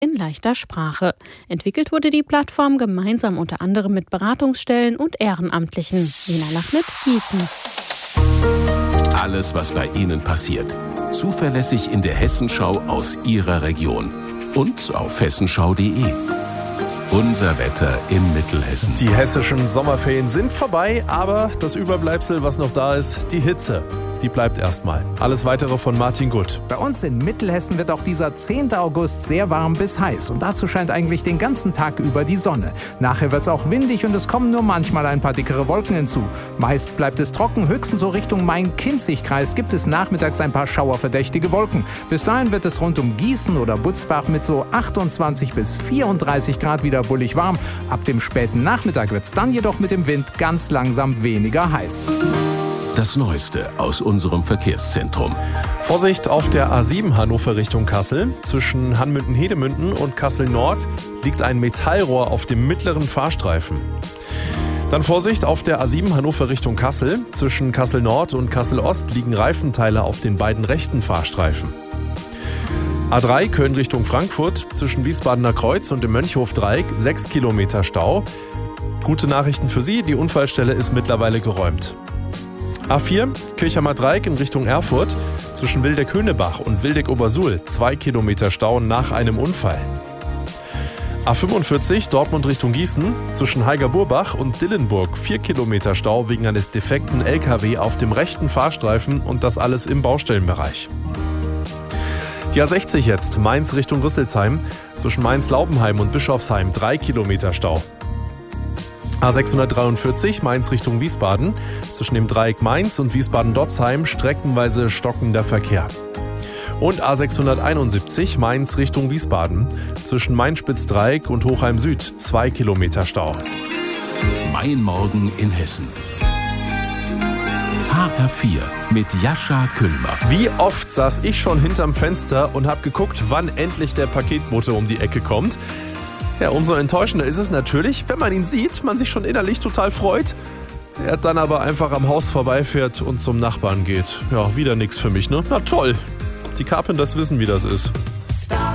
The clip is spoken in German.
in leichter Sprache. Entwickelt wurde die Plattform gemeinsam unter anderem mit Beratungsstellen und Ehrenamtlichen. Lena Lachnitt, Gießen. Alles, was bei Ihnen passiert. Zuverlässig in der Hessenschau aus Ihrer Region. Und auf hessenschau.de. Unser Wetter in Mittelhessen. Die hessischen Sommerferien sind vorbei, aber das Überbleibsel, was noch da ist, die Hitze, die bleibt erstmal. Alles Weitere von Martin Gutt. Bei uns in Mittelhessen wird auch dieser 10. August sehr warm bis heiß. Und dazu scheint eigentlich den ganzen Tag über die Sonne. Nachher wird es auch windig und es kommen nur manchmal ein paar dickere Wolken hinzu. Meist bleibt es trocken, höchstens so Richtung Main-Kinzig-Kreis gibt es nachmittags ein paar schauerverdächtige Wolken. Bis dahin wird es rund um Gießen oder Butzbach mit so 28 bis 34 Grad wieder bullig warm. Ab dem späten Nachmittag wird es dann jedoch mit dem Wind ganz langsam weniger heiß. Das Neueste aus unserem Verkehrszentrum. Vorsicht auf der A7 Hannover Richtung Kassel. Zwischen Hanmünden-Hedemünden und Kassel-Nord liegt ein Metallrohr auf dem mittleren Fahrstreifen. Dann Vorsicht auf der A7 Hannover Richtung Kassel. Zwischen Kassel-Nord und Kassel-Ost liegen Reifenteile auf den beiden rechten Fahrstreifen. A3 Köln Richtung Frankfurt. Zwischen Wiesbadener Kreuz und dem Mönchhof-Dreieck 6 Kilometer Stau. Gute Nachrichten für Sie, die Unfallstelle ist mittlerweile geräumt. A4 Kirchheimer Dreieck in Richtung Erfurt. Zwischen Wildeck-Höhnebach und Wildeck-Obersuhl 2 Kilometer Stau nach einem Unfall. A45 Dortmund Richtung Gießen. Zwischen Heiger-Burbach und Dillenburg 4 Kilometer Stau wegen eines defekten LKW auf dem rechten Fahrstreifen und das alles im Baustellenbereich. Die A60 jetzt Mainz Richtung Rüsselsheim. Zwischen Mainz-Laubenheim und Bischofsheim 3 Kilometer Stau. A643 Mainz Richtung Wiesbaden. Zwischen dem Dreieck Mainz und Wiesbaden-Dotzheim streckenweise stockender Verkehr. Und A671 Mainz Richtung Wiesbaden. Zwischen Main-Spitz-Dreieck und Hochheim Süd 2 Kilometer Stau. Mein Morgen in Hessen. HR4 mit Jascha Küllmer. Wie oft saß ich schon hinterm Fenster und habe geguckt, wann endlich der Paketbote um die Ecke kommt. Ja, umso enttäuschender ist es natürlich, wenn man ihn sieht, man sich schon innerlich total freut. Er dann aber einfach am Haus vorbeifährt und zum Nachbarn geht. Ja, wieder nichts für mich, ne? Na toll. Die Carpenters wissen, wie das ist.